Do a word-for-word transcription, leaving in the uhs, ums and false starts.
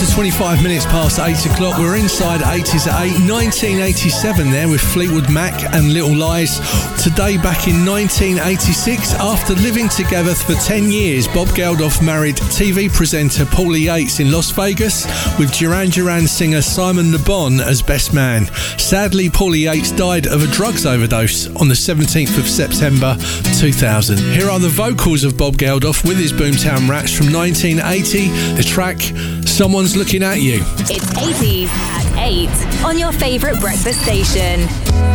to twenty-five minutes past eight o'clock. We're inside eighties at eight. nineteen eighty-seven there with Fleetwood Mac and Little Lies. Today, back in nineteen eighty-six, after living together for ten years, Bob Geldof married T V presenter Paulie Yates in Las Vegas with Duran Duran singer Simon Le Bon as best man. Sadly, Paulie Yates died of a drugs overdose on the seventeenth of September two thousand. Here are the vocals of Bob Geldof with his Boomtown Rats from nineteen eighty, the track Someone's Looking at You. It's eighties at eight on your favourite breakfast station.